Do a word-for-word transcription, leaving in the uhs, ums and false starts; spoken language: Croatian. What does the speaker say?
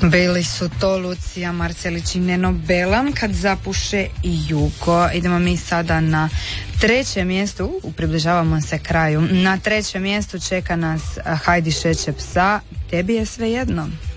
Bili su to Lucija Marcelić i Neno Belam, Kad zapuše i jugo. Idemo mi sada na trećem mjestu, približavamo se kraju. Na trećem mjestu čeka nas Hajdi šeće psa, Tebi je svejedno.